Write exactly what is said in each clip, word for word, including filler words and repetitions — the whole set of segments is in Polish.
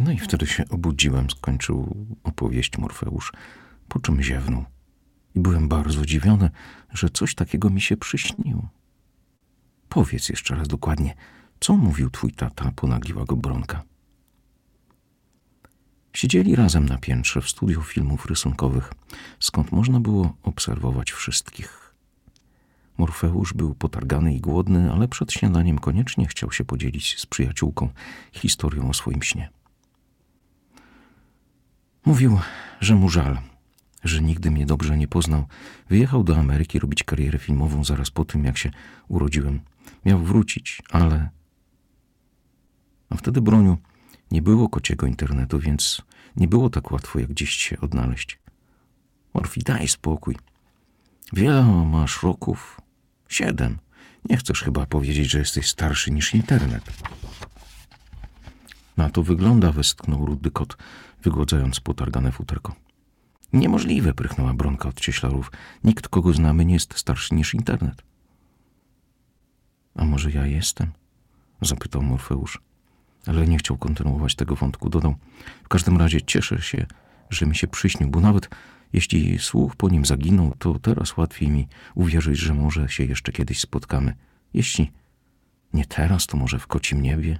No i wtedy się obudziłem, skończył opowieść Morfeusz, po czym ziewnął. I byłem bardzo zdziwiony, że coś takiego mi się przyśniło. Powiedz jeszcze raz dokładnie, co mówił twój tata, ponagliła go Bronka. Siedzieli razem na piętrze w studiu filmów rysunkowych, skąd można było obserwować wszystkich. Morfeusz był potargany i głodny, ale przed śniadaniem koniecznie chciał się podzielić z przyjaciółką historią o swoim śnie. Mówił, że mu żal, że nigdy mnie dobrze nie poznał. Wyjechał do Ameryki robić karierę filmową zaraz po tym, jak się urodziłem. Miał wrócić, ale... A wtedy, Broniu, nie było kociego internetu, więc nie było tak łatwo, jak dziś się odnaleźć. Morfi, daj spokój. Wiele masz roków? Siedem. Nie chcesz chyba powiedzieć, że jesteś starszy niż internet. Na to wygląda, westchnął rudy kot, wygładzając potargane futerko. Niemożliwe, prychnęła Bronka od cieślarów. Nikt, kogo znamy, nie jest starszy niż internet. A może ja jestem? Zapytał Morfeusz. Ale nie chciał kontynuować tego wątku. Dodał, w każdym razie cieszę się, że mi się przyśnił, bo nawet jeśli słuch po nim zaginął, to teraz łatwiej mi uwierzyć, że może się jeszcze kiedyś spotkamy. Jeśli nie teraz, to może w kocim niebie.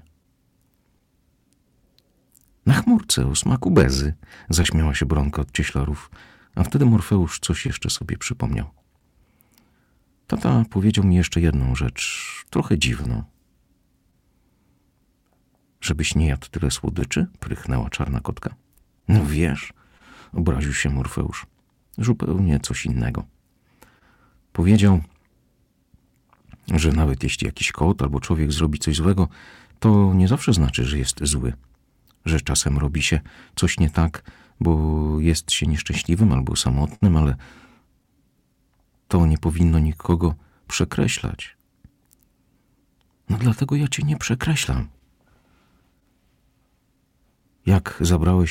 Na chmurce o smaku bezy, zaśmiała się Bronka od cieślarów, a wtedy Morfeusz coś jeszcze sobie przypomniał. Tata powiedział mi jeszcze jedną rzecz, trochę dziwną. Żebyś nie jadł tyle słodyczy? Prychnęła czarna kotka. No wiesz, obraził się Morfeusz. Zupełnie coś innego. Powiedział, że nawet jeśli jakiś kot albo człowiek zrobi coś złego, to nie zawsze znaczy, że jest zły. Że czasem robi się coś nie tak, bo jest się nieszczęśliwym albo samotnym, ale to nie powinno nikogo przekreślać. No dlatego ja cię nie przekreślam. Jak zabrałeś